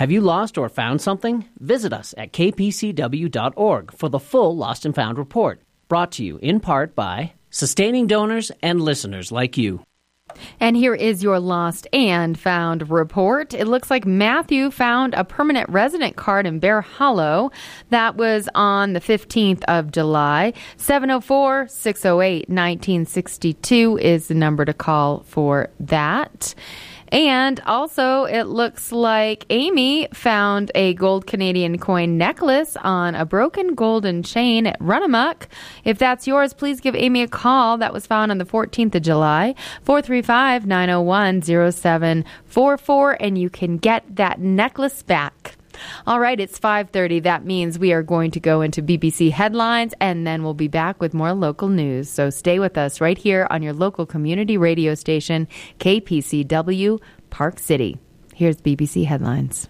Have you lost or found something? Visit us at kpcw.org for the full Lost and Found report, brought to you in part by sustaining donors and listeners like you. And here is your Lost and Found report. It looks like Matthew found a permanent resident card in Bear Hollow. That was on the 15th of July. 704-608-1962 is the number to call for that. And also, it looks like Amy found a gold Canadian coin necklace on a broken golden chain at Runamuck. If that's yours, please give Amy a call. That was found on the 14th of July, 435-901-0744, and you can get that necklace back. All right, it's 5:30. That means we are going to go into BBC headlines, and then we'll be back with more local news. So stay with us right here on your local community radio station, KPCW, Park City. Here's BBC headlines.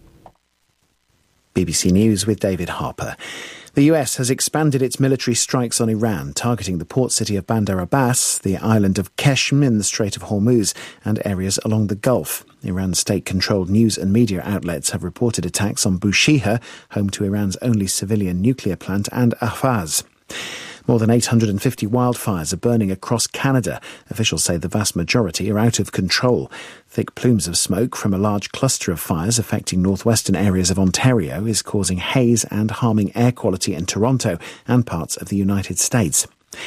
BBC News with David Harper. The US has expanded its military strikes on Iran, targeting the port city of Bandar Abbas, the island of Qeshm in the Strait of Hormuz, and areas along the Gulf. Iran's state-controlled news and media outlets have reported attacks on Bushehr, home to Iran's only civilian nuclear plant, and Ahvaz. More than 850 wildfires are burning across Canada. Officials say the vast majority are out of control. Thick plumes of smoke from a large cluster of fires affecting northwestern areas of Ontario is causing haze and harming air quality in Toronto and parts of the United States.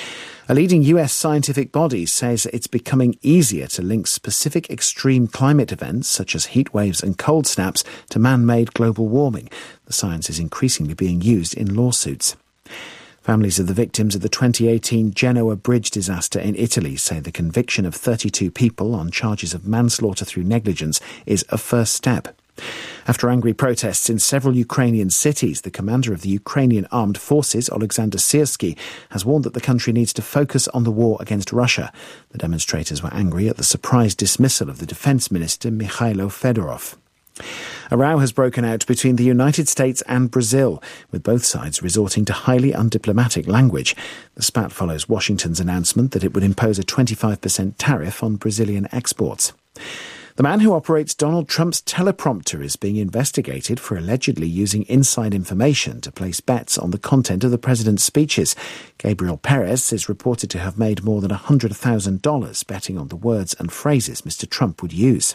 A leading US scientific body says it's becoming easier to link specific extreme climate events, such as heat waves and cold snaps, to man-made global warming. The science is increasingly being used in lawsuits. Families of the victims of the 2018 Genoa bridge disaster in Italy say the conviction of 32 people on charges of manslaughter through negligence is a first step. After angry protests in several Ukrainian cities, the commander of the Ukrainian armed forces, Oleksandr Syrsky, has warned that the country needs to focus on the war against Russia. The demonstrators were angry at the surprise dismissal of the defense minister, Mikhailo Fedorov. A row has broken out between the United States and Brazil, with both sides resorting to highly undiplomatic language. The spat follows Washington's announcement that it would impose a 25% tariff on Brazilian exports. The man who operates Donald Trump's teleprompter is being investigated for allegedly using inside information to place bets on the content of the president's speeches. Gabriel Perez is reported to have made more than $100,000 betting on the words and phrases Mr. Trump would use.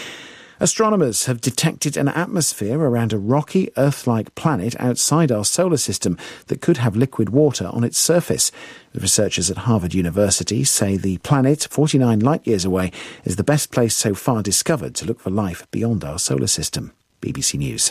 Astronomers have detected an atmosphere around a rocky, Earth-like planet outside our solar system that could have liquid water on its surface. The researchers at Harvard University say the planet, 49 light-years away, is the best place so far discovered to look for life beyond our solar system. BBC News.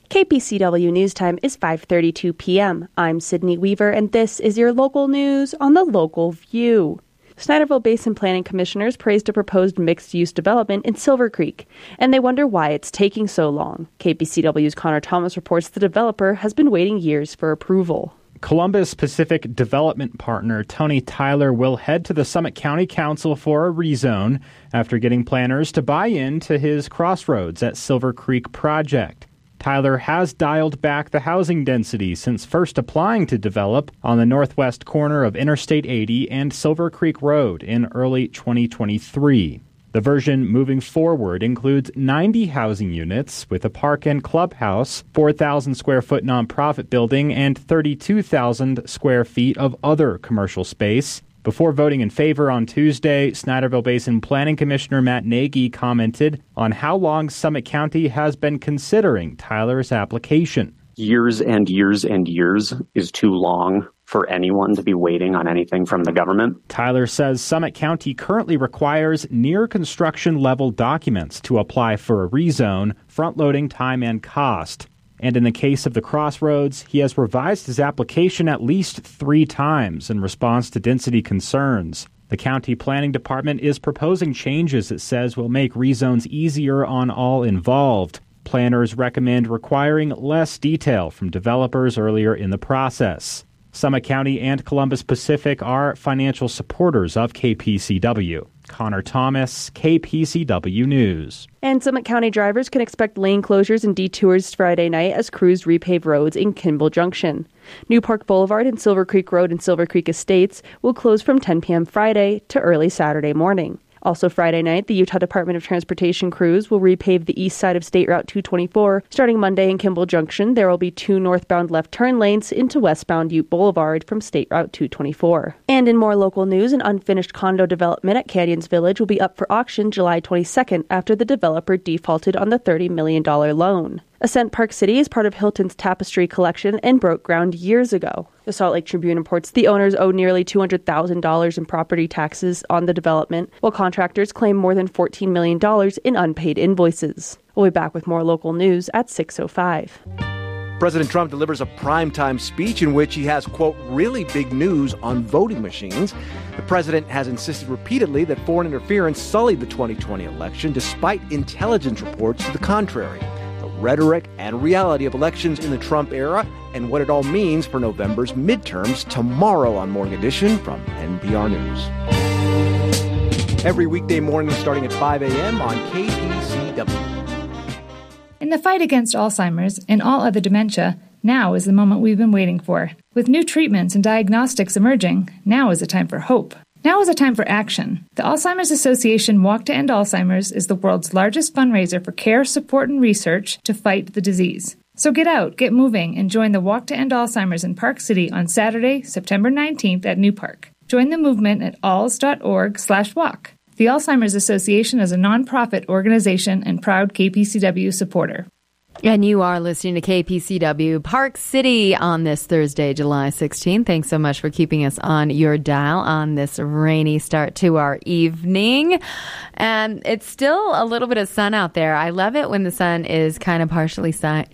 KPCW News Time is 5:32 p.m. I'm Sydney Weaver, and this is your local news on the Local View. Snyderville Basin Planning Commissioners praised a proposed mixed-use development in Silver Creek, and they wonder why it's taking so long. KPCW's Connor Thomas reports the developer has been waiting years for approval. Columbus Pacific development partner Tony Tyler will head to the Summit County Council for a rezone after getting planners to buy into his Crossroads at Silver Creek project. Tyler has dialed back the housing density since first applying to develop on the northwest corner of Interstate 80 and Silver Creek Road in early 2023. The version moving forward includes 90 housing units with a park and clubhouse, 4,000 square foot nonprofit building, and 32,000 square feet of other commercial space. Before voting in favor on Tuesday, Snyderville Basin Planning Commissioner Matt Nagy commented on how long Summit County has been considering Tyler's application. Years and years and years is too long for anyone to be waiting on anything from the government. Tyler says Summit County currently requires near construction level documents to apply for a rezone, front-loading time and cost. And in the case of the Crossroads, he has revised his application at least 3 times in response to density concerns. The county planning department is proposing changes it says will make rezones easier on all involved. Planners recommend requiring less detail from developers earlier in the process. Summit County and Columbus Pacific are financial supporters of KPCW. Connor Thomas, KPCW News. And Summit County drivers can expect lane closures and detours Friday night as crews repave roads in Kimball Junction. New Park Boulevard and Silver Creek Road and Silver Creek Estates will close from 10 p.m. Friday to early Saturday morning. Also Friday night, the Utah Department of Transportation crews will repave the east side of State Route 224. Starting Monday in Kimball Junction, there will be 2 northbound left turn lanes into westbound Ute Boulevard from State Route 224. And in more local news, an unfinished condo development at Canyons Village will be up for auction July 22nd after the developer defaulted on the $30 million loan. Ascent Park City is part of Hilton's Tapestry collection and broke ground years ago. The Salt Lake Tribune reports the owners owe nearly $200,000 in property taxes on the development, while contractors claim more than $14 million in unpaid invoices. We'll be back with more local news at 6:05. President Trump delivers a primetime speech in which he has, quote, really big news on voting machines. The president has insisted repeatedly that foreign interference sullied the 2020 election, despite intelligence reports to the contrary. The rhetoric and reality of elections in the Trump era and what it all means for November's midterms tomorrow on Morning Edition from NPR News. Every weekday morning starting at 5 a.m. on KPCW. In the fight against Alzheimer's and all other dementia, now is the moment we've been waiting for. With new treatments and diagnostics emerging, now is a time for hope. Now is a time for action. The Alzheimer's Association Walk to End Alzheimer's is the world's largest fundraiser for care, support, and research to fight the disease. So get out, get moving, and join the Walk to End Alzheimer's in Park City on Saturday, September 19th at New Park. Join the movement at alz.org/walk. The Alzheimer's Association is a nonprofit organization and proud KPCW supporter. And you are listening to KPCW Park City on this Thursday, July 16th. Thanks so much for keeping us on your dial on this rainy start to our evening. And it's still a little bit of sun out there. I love it when the sun is kind of partially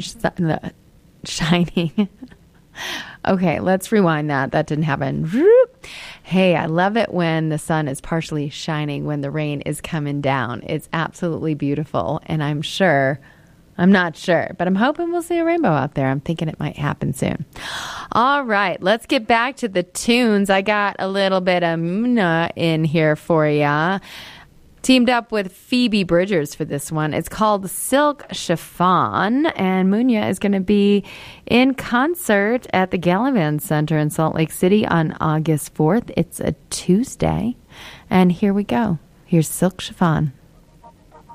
shining. Okay, let's rewind that. That didn't happen. Hey, I love it when the sun is partially shining when the rain is coming down. It's absolutely beautiful. And I'm not sure, but I'm hoping we'll see a rainbow out there. I'm thinking it might happen soon. All right, let's get back to the tunes. I got a little bit of Muna in here for ya. Teamed up with Phoebe Bridgers for this one. It's called Silk Chiffon, and Munya is going to be in concert at the Gallivan Center in Salt Lake City on August 4th. It's a Tuesday, and here we go. Here's Silk Chiffon.